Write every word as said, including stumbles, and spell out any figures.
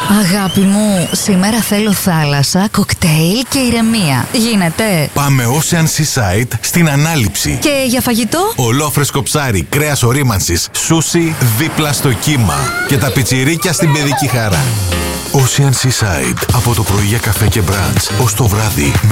Αγάπη μου, σήμερα θέλω θάλασσα, κοκτέιλ και ηρεμία. Γίνεται? Πάμε Ocean Seaside στην Ανάληψη. Και για φαγητό? Ολόφρεσκο ψάρι, κρέας ορίμανσης, σούσι δίπλα στο κύμα και τα πιτσιρίκια στην παιδική χαρά. Ocean Seaside. Από το πρωί για καφέ και μπραντς ως το βράδυ.